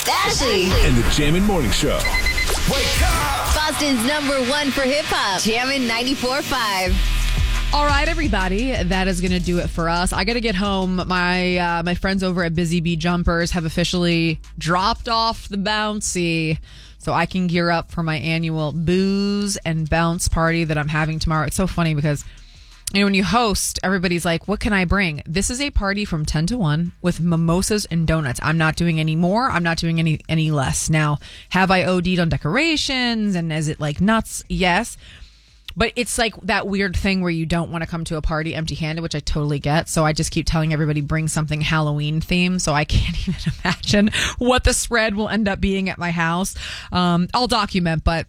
Ashley. And the Jammin' Morning Show. Wake up! Boston's #1 for hip-hop. Jammin' 94.5. All right, everybody, that is going to do it for us. I got to get home. My friends over at Busy Bee Jumpers have officially dropped off the bouncy, so I can gear up for my annual booze and bounce party that I'm having tomorrow. It's so funny because, you know, when you host, everybody's like, what can I bring? This is a party from 10 to 1 with mimosas and donuts. I'm not doing any more. I'm not doing any less. Now, have I OD'd on decorations and is it like nuts? Yes. But it's like that weird thing where you don't want to come to a party empty-handed, which I totally get. So I just keep telling everybody, bring something Halloween themed. So I can't even imagine what the spread will end up being at my house. I'll document, but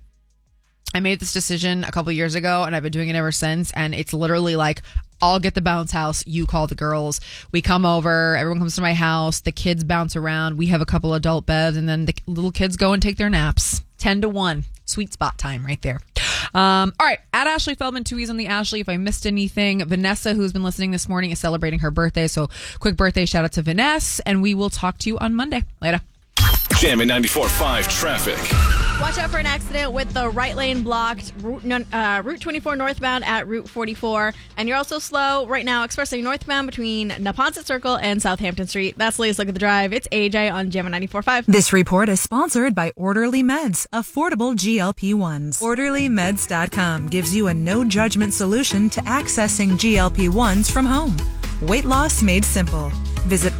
I made this decision a couple years ago and I've been doing it ever since. And it's literally like, I'll get the bounce house. You call the girls. We come over. Everyone comes to my house. The kids bounce around. We have a couple adult beds and then the little kids go and take their naps. 10 to 1. Sweet spot time right there. All right. At Ashley Feldman, 2 E's on the Ashley. If I missed anything, Vanessa, who's been listening this morning, is celebrating her birthday. So quick birthday shout out to Vanessa. And we will talk to you on Monday. Later. Jammin' 94.5 traffic. Watch out for an accident with the right lane blocked, Route 24 northbound at Route 44. And you're also slow right now, expressly northbound between Neponset Circle and Southampton Street. That's the latest look at the drive. It's AJ on Jammin' 94.5. This report is sponsored by Orderly Meds, affordable GLP-1s. OrderlyMeds.com gives you a no-judgment solution to accessing GLP-1s from home. Weight loss made simple. Visit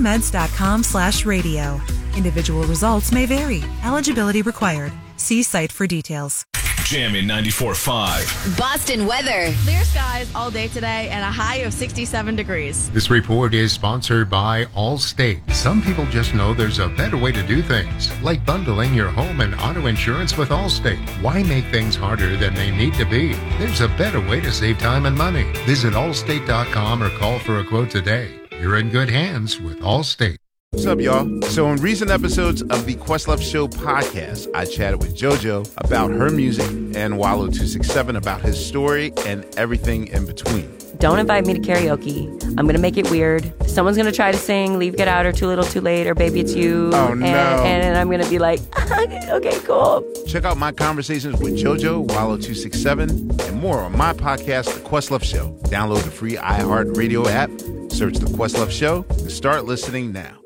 OrderlyMeds.com/radio. Individual results may vary. Eligibility required. See site for details. Jammin' 94.5. Boston weather. Clear skies all day today and a high of 67 degrees. This report is sponsored by Allstate. Some people just know there's a better way to do things, like bundling your home and auto insurance with Allstate. Why make things harder than they need to be? There's a better way to save time and money. Visit allstate.com or call for a quote today. You're in good hands with Allstate. What's up, y'all? So in recent episodes of the Questlove Show podcast, I chatted with JoJo about her music and Wallow267 about his story and everything in between. Don't invite me to karaoke. I'm going to make it weird. Someone's going to try to sing Leave, Get Out, or Too Little, Too Late, or Baby It's You. Oh, no. And I'm going to be like, okay, cool. Check out my conversations with JoJo, Wallow267, and more on my podcast, The Questlove Show. Download the free iHeartRadio app, search The Questlove Show, and start listening now.